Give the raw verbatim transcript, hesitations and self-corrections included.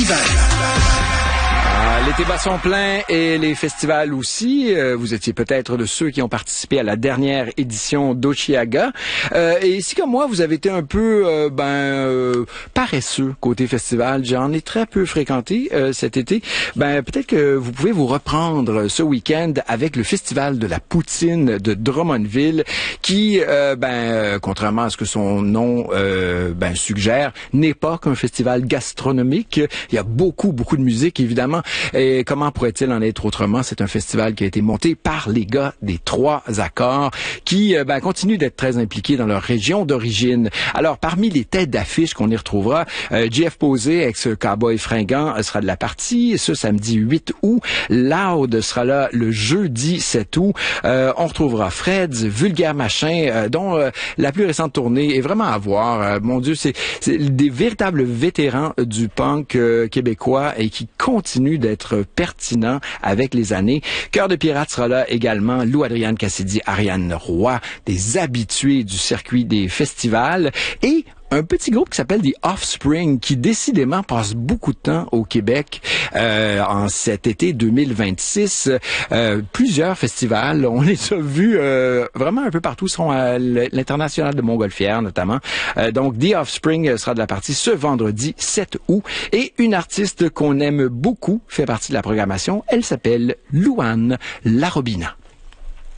festival. Ah, l'été bat son plein et les festivals aussi. Euh, vous étiez peut-être de ceux qui ont participé à la dernière édition d'Ochiaga. Euh, et si comme moi, vous avez été un peu euh, ben euh, paresseux côté festival, j'en ai très peu fréquenté euh, cet été, ben peut-être que vous pouvez vous reprendre ce week-end avec le Festival de la Poutine de Drummondville qui, euh, ben euh, contrairement à ce que son nom euh, ben suggère, n'est pas qu'un festival gastronomique. Il y a beaucoup, beaucoup de musique, évidemment. Et comment pourrait-il en être autrement? C'est un festival qui a été monté par les gars des Trois Accords qui euh, ben, continuent d'être très impliqués dans leur région d'origine. Alors, parmi les têtes d'affiche qu'on y retrouvera, euh, J F Posé, ex-cowboy fringant, sera de la partie ce samedi huit août. Loud sera là le jeudi sept août. Euh, on retrouvera Freds, Vulgaire Machin, euh, dont euh, la plus récente tournée est vraiment à voir. Euh, mon Dieu, c'est, c'est des véritables vétérans du punk euh, québécois et qui continuent d'être pertinent avec les années. Cœur de Pirate sera là également. Lou Adrienne Cassidy, Ariane Roy, des habitués du circuit des festivals. Et un petit groupe qui s'appelle The Offspring, qui décidément passe beaucoup de temps au Québec euh, en cet été deux mille vingt-six. Euh, plusieurs festivals, on les a vus euh, vraiment un peu partout, ils seront à l'International de Montgolfière notamment. Euh, donc The Offspring sera de la partie ce vendredi sept août. Et une artiste qu'on aime beaucoup fait partie de la programmation, elle s'appelle Louane Larobina.